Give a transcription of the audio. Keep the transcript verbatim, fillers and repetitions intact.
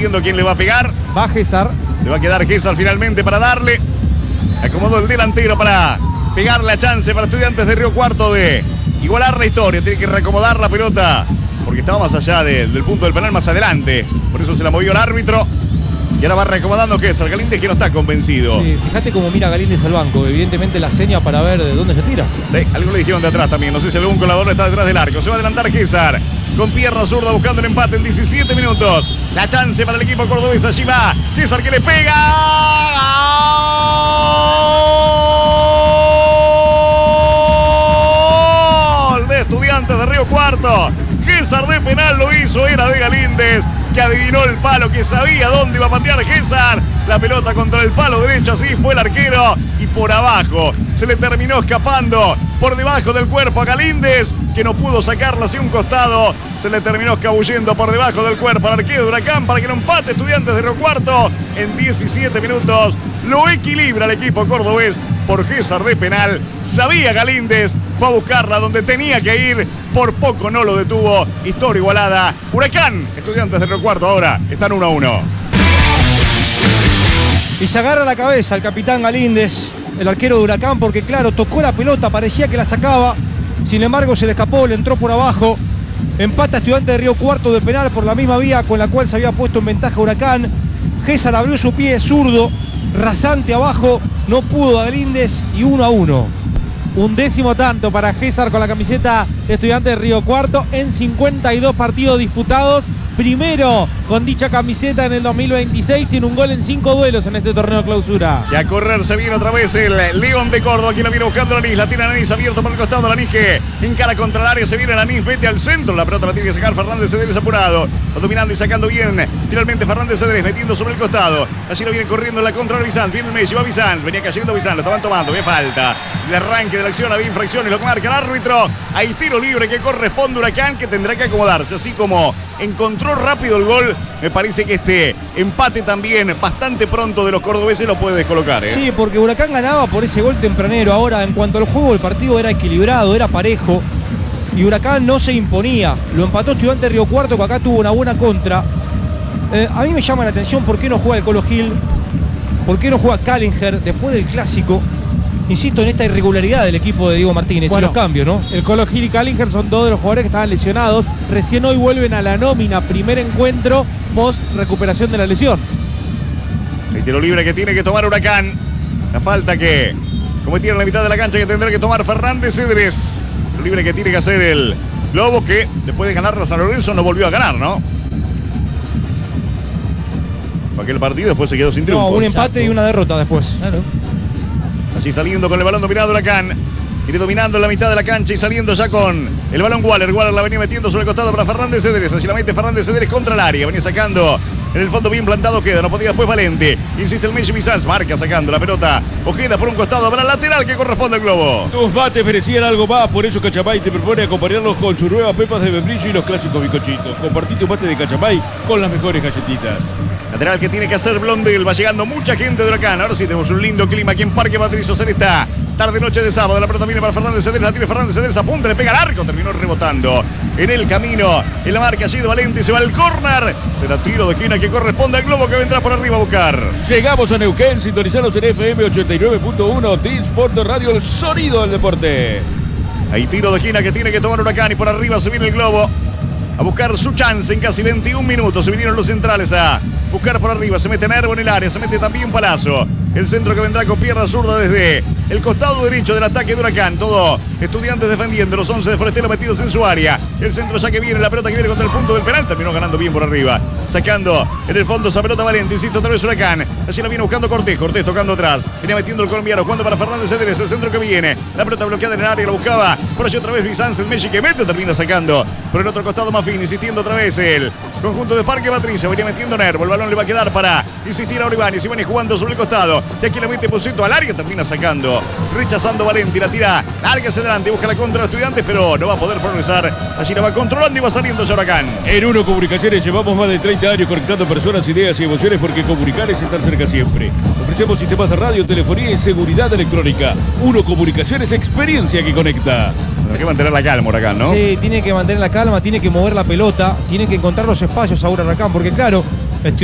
decidiendo quién le va a pegar. Va Gésar. Se va a quedar Gésar finalmente para darle. Acomodó el delantero para pegarle a chance para Estudiantes de Río Cuarto de igualar la historia. Tiene que reacomodar la pelota porque estaba más allá de, del punto del penal, más adelante. Por eso se la movió el árbitro. Y ahora va reacomodando Gésar. Galíndez que no está convencido. Sí, fíjate cómo mira Galíndez al banco. Evidentemente la seña para ver de dónde se tira. Sí, algo le dijeron de atrás también. No sé si algún colador está detrás del arco. Se va a adelantar Gésar con pierna zurda buscando el empate en diecisiete minutos. La chance para el equipo cordobés. Allí va Gésar que le pega. ¡Gol de Estudiantes de Río Cuarto! Gésar de penal lo hizo, era de Galíndez, que adivinó el palo, que sabía dónde iba a patear Gésar. La pelota contra el palo derecho, así fue el arquero. Y por abajo, se le terminó escapando por debajo del cuerpo a Galíndez, que no pudo sacarla hacia un costado. Se le terminó escabullendo por debajo del cuerpo al arquero de Huracán para que no empate Estudiantes de Río Cuarto. En diecisiete minutos lo equilibra el equipo cordobés por Gésar de penal. Sabía Galíndez, fue a buscarla donde tenía que ir. Por poco no lo detuvo. Historia igualada. Huracán, Estudiantes de Río Cuarto ahora están uno a uno. Y se agarra la cabeza el capitán Galíndez, el arquero de Huracán, porque claro, tocó la pelota, parecía que la sacaba. Sin embargo, se le escapó, le entró por abajo. Empata Estudiantes de Río Cuarto de penal por la misma vía con la cual se había puesto en ventaja Huracán. Gésar abrió su pie zurdo, rasante abajo, no pudo Galíndez y uno a uno. Un décimo tanto para Gésar con la camiseta de Estudiantes de Río Cuarto en cincuenta y dos partidos disputados. Primero con dicha camiseta en el dos mil veintiséis. Tiene un gol en cinco duelos en este torneo de clausura. Y a correr se viene otra vez el León de Córdoba. Aquí la viene buscando Lanís. La tiene Lanís abierto por el costado. Lanís que encara contra el área. Se viene Lanís, vete al centro. La pelota la tiene que sacar Fernández Cedrés apurado. Lo dominando y sacando bien. Finalmente Fernández Cedrés metiendo sobre el costado. Así lo viene corriendo la contra de Bizanz. Viene el Messi, va Bizanz. Venía cayendo Bizanz. Lo estaban tomando. Ve falta. El arranque de la acción. Había infracciones. Lo marca el árbitro. Hay tiro libre que corresponde a Huracán, que tendrá que acomodarse. Así como encontró rápido el gol, me parece que este empate también bastante pronto de los cordobeses lo puede descolocar, ¿eh? Sí, porque Huracán ganaba por ese gol tempranero. Ahora, en cuanto al juego, el partido era equilibrado, era parejo. Y Huracán no se imponía. Lo empató Estudiantes de Río Cuarto, que acá tuvo una buena contra. Eh, a mí me llama la atención por qué no juega el Colo Gil, por qué no juega Callinger después del clásico. Insisto en esta irregularidad del equipo de Diego Martínez, bueno, y los cambios, ¿no? El Colo Gil y Callinger son dos de los jugadores que estaban lesionados. Recién hoy vuelven a la nómina. Primer encuentro post recuperación de la lesión. El tiro libre que tiene que tomar Huracán. La falta que cometieron en la mitad de la cancha que tendrá que tomar Fernández Cedrés. El libre que tiene que hacer el Lobo, que después de ganar a San Lorenzo no volvió a ganar, ¿no? Aquel partido después se quedó sin triunfo. No, un empate. Exacto. Y una derrota después. Claro. Así saliendo con el balón dominado Huracán. Viene dominando en la mitad de la cancha y saliendo ya con el balón Waller. Waller la venía metiendo sobre el costado para Fernández Cedrés. Así la mete Fernández Cedrés contra el área. Venía sacando en el fondo, bien plantado queda. No podía después Valente. Insiste el Messi Bizanz. Marca sacando la pelota. Ojeda por un costado para el lateral que corresponde al Globo. Tus mates merecían algo más. Por eso Cachamay te propone acompañarlos con sus nuevas pepas de membrillo y los clásicos bizcochitos. Compartí tu mate de Cachamay con las mejores galletitas. Lateral que tiene que hacer Blondel. Va llegando mucha gente de Huracán. Ahora sí tenemos un lindo clima aquí en Parque Patricio Cenesta. Tarde noche de sábado. La pelota viene para Fernández Cedrés. La tiene Fernández Cedrés. Apunta, le pega al arco. Terminó rebotando en el camino. En la marca ha sido Valente. Se va al córner. Será tiro de esquina que corresponde al Globo, que vendrá por arriba a buscar. Llegamos a Neuquén. Sintonizados en F M ochenta y nueve punto uno. T-Sport Radio, el sonido del deporte. Hay tiro de esquina que tiene que tomar Huracán. Y por arriba se viene el Globo a buscar su chance en casi veintiún minutos. Se vinieron los centrales a buscar por arriba. Se mete Nervo en el área. Se mete también Palazzo. El centro que vendrá con pierna zurda desde el costado derecho del ataque de Huracán. Todo Estudiantes defendiendo. Los once de Forestero metidos en su área. El centro ya que viene. La pelota que viene contra el punto del penal. Terminó ganando bien por arriba. Sacando en el fondo esa pelota Valente. Insisto, otra vez Huracán. Así la viene buscando Cortés. Cortés tocando atrás. Viene metiendo el colombiano. Jugando para Fernández Cedrés. El centro que viene. La pelota bloqueada en el área. La buscaba. Por allí otra vez Bizanz. El Messi que mete. Termina sacando. Por el otro costado Mafín. Insistiendo otra vez el conjunto de Parque Patricio. Venía metiendo Nervo. El balón le va a quedar para insistir a Oribani. Se viene jugando sobre el costado. Y aquí la mete Posito al área. Termina sacando. Rechazando Valenti. La tira larga hacia adelante. Busca la contra de Estudiantes. Pero no va a poder progresar. Allí la va controlando y va saliendo ya Huracán. En Uno Comunicaciones llevamos más de treinta años conectando personas, ideas y emociones, porque comunicar es estar cerca siempre. Ofrecemos sistemas de radio, telefonía y seguridad electrónica. Uno Comunicaciones, experiencia que conecta. Hay que mantener la calma Huracán, ¿no? Sí, tiene que mantener la calma, tiene que mover la pelota, tiene que encontrar los espacios ahora Huracán, porque claro,